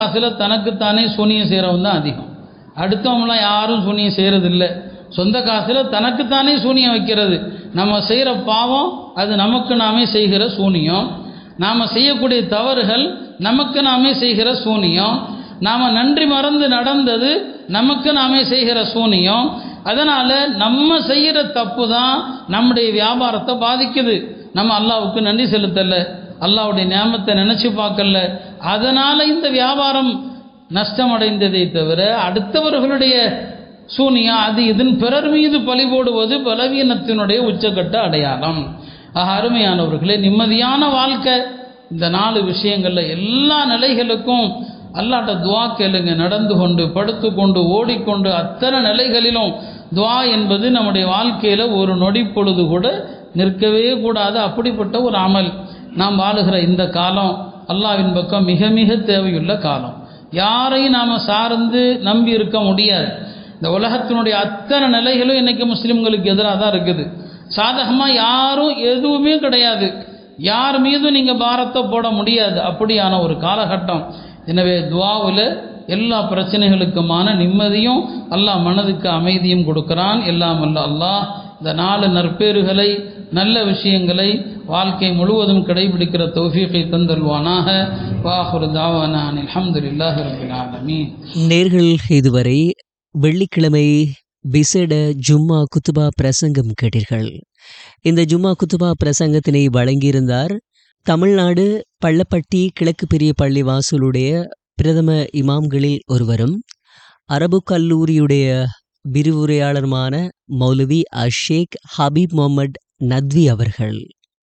காசில் தனக்குத்தானே சூனியம் செய்கிறவன் தான் அதிகம். அடுத்தவங்களாம் யாரும் சூனியம் செய்கிறதில்லை. சொந்த காசில் தனக்குத்தானே சூனியம் வைக்கிறது. நம்ம செய்கிற பாவம் அது நமக்கு நாமே செய்கிற சூனியம். நாம் செய்யக்கூடிய தவறுகள் நமக்கு நாமே செய்கிற சூனியம். நாம் நன்றி மறந்து நடந்தது நமக்கு நாமே செய்கிற சூனியம். அதனால் நம்ம செய்கிற தப்பு தான் நம்முடைய வியாபாரத்தை பாதிக்குது. நம்ம அல்லாவுக்கு நன்றி செலுத்தலை, அல்லாவுடைய நியாமத்தை நினச்சி பார்க்கல. அதனால் இந்த வியாபாரம் நஷ்டமடைந்ததை தவிர அடுத்தவர்களுடைய சூனியம் அது இதன் பிறர் மீது பழி போடுவது பலவீனத்தினுடைய உச்சக்கட்ட அடையாளம். அருமையானவர்களே, நிம்மதியான வாழ்க்கை இந்த 4 விஷயங்களில் எல்லா நிலைகளுக்கும் அல்லாட்ட துவா கேளுங்க. நடந்து கொண்டு, படுத்து கொண்டு, ஓடிக்கொண்டு, அத்தனை நிலைகளிலும் துவா என்பது நம்முடைய வாழ்க்கையில் ஒரு நொடி பொழுது கூட நிற்கவே கூடாது. அப்படிப்பட்ட ஒரு அமல். நாம் வாழுகிற இந்த காலம் அல்லாஹ்வின் பக்கம் மிக மிக தேவையுள்ள காலம். யாரையும் நாம் சார்ந்து நம்பி இருக்க முடியாது. இந்த உலகத்தினுடைய அத்தனை நிலைகளும் இன்றைக்கி முஸ்லீம்களுக்கு எதிராக தான் இருக்குது. சாதகமாக யாரும் எதுவுமே கிடையாது. யார் மீதும் நீங்கள் பாரத்தை போட முடியாது. அப்படியான ஒரு காலகட்டம். எனவே துஆவில் எல்லா பிரச்சனைகளுக்குமான நிம்மதியும் அல்லாஹ் மனதுக்கு அமைதியும் கொடுக்கிறான். எல்லாம் அல்ல அல்லாஹ் இந்த 4 நற்பேறுகளை நல்ல விஷயங்களை வாழ்க்கை முழுவதும் கடைபிடிக்கிற தௌஃபீகை தந்தல்வானாக. வாஹிரு தாவானா அல்ஹம்துலில்லாஹி ரப்பில் ஆலமீன். நேர்கள் இதுவரை வெள்ளிக்கிழமை விசேட ஜும்மா குத்துபா பிரசங்கம் கேட்டீர்கள். இந்த ஜும்மா குத்துபா பிரசங்கத்தினை வழங்கியிருந்தார் தமிழ்நாடு பள்ளப்பட்டி கிழக்கு பெரிய பள்ளி வாசலுடைய பிரதம இமாம்களில் ஒருவரும் அரபு கல்லூரியுடைய விரிவுரையாளருமான மௌலவி அஷேக் ஹபீப் முகமது நத்வி அவர்கள்.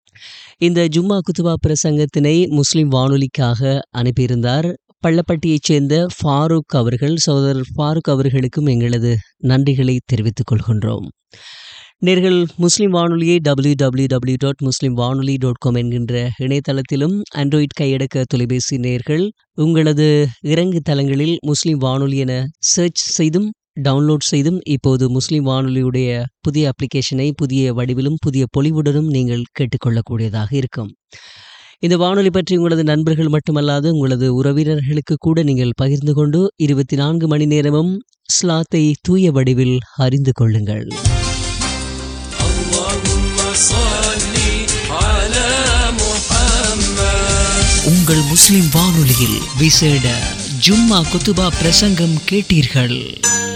இந்த ஜும்மா குத்துபா பிரசங்கத்தினை முஸ்லிம் வானொலிக்காக அனுப்பியிருந்தார் பள்ளப்பட்டியைச் சேர்ந்த ஃபாரூக் அவர்கள். சகோதரர் ஃபாரூக் அவர்களுக்கும் எங்களது நன்றிகளை தெரிவித்துக் கொள்கின்றோம். நேர்கள் முஸ்லிம் வானொலியை www.muslimvanoli.com என்கின்ற இணையதளத்திலும் ஆண்ட்ராய்ட் கையடக்க தொலைபேசி நேர்கள் உங்களது இறங்கு தளங்களில் முஸ்லிம் வானொலி என சர்ச் செய்தும் டவுன்லோட் செய்தும் இப்போது முஸ்லிம் வானொலியுடைய புதிய அப்ளிகேஷனை புதிய வடிவிலும் புதிய பொலிவுடனும் நீங்கள் கேட்டுக்கொள்ளக்கூடியதாக இருக்கும். இந்த வானொலி பற்றி உங்களது நண்பர்கள் மட்டுமல்லாது உங்களது உறவினர்களுக்கு கூட நீங்கள் பகிர்ந்து கொண்டு 24 மணி நேரமும் இஸ்லாத்தை தூய வடிவில் அறிந்து கொள்ளுங்கள். உங்கள் முஸ்லிம் வானொலியில் விசேட ஜும்மா குத்துபா பிரசங்கம் கேட்டீர்கள்.